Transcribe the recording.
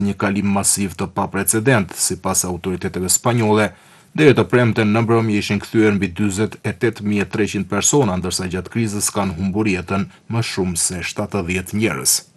një kalim masiv të paprecedent, sipas autoriteteve spanjolle. Deri të premten në mbrëmje ishin kthyer mbi 48.300 persona, ndërsa gjatë krizës kanë humbur jetën më shumë se 70 njerëz.